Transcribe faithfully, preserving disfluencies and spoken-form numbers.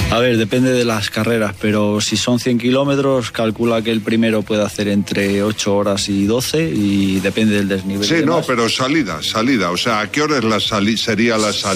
A ver, depende de las carreras, pero si son cien kilómetros, calcula que el primero puede hacer entre ocho horas y doce y depende del desnivel. Sí, no, pero salida, salida. O sea, ¿a qué hora es la sali- sería la salida?